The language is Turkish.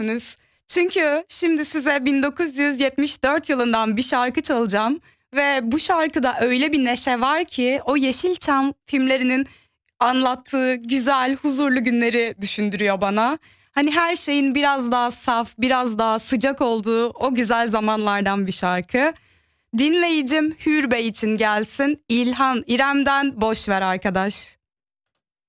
edersiniz. Çünkü şimdi size 1974 yılından bir şarkı çalacağım. Ve bu şarkıda öyle bir neşe var ki o Yeşilçam filmlerinin anlattığı güzel, huzurlu günleri düşündürüyor bana. Hani her şeyin biraz daha saf, biraz daha sıcak olduğu o güzel zamanlardan bir şarkı. Dinleyicim Hür Bey için gelsin. İlhan İrem'den Boş Ver Arkadaş.